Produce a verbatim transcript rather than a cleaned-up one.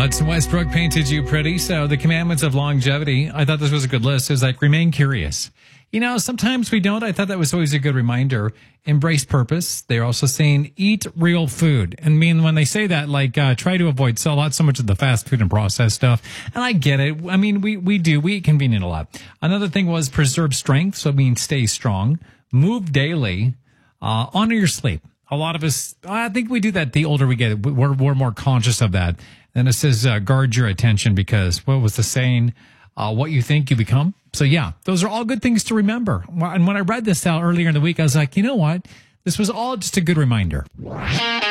Watts and Westbrook painted you pretty. So the commandments of longevity, I thought this was a good list. It was like, remain curious. You know, sometimes we don't. I thought that was always a good reminder. Embrace purpose. They're also saying eat real food. And I mean, when they say that, like, uh, try to avoid so not so much of the fast food and processed stuff. And I get it. I mean, we, we do. We eat convenient a lot. Another thing was preserve strength. So it means stay strong. Move daily. Uh, honor your sleep. A lot of us, I think we do that the older we get. We're, we're more conscious of that. And it says, uh, guard your attention because what was the saying? Uh, what you think you become. So yeah, those are all good things to remember. And when I read this out earlier in the week, I was like, you know what? This was all just a good reminder.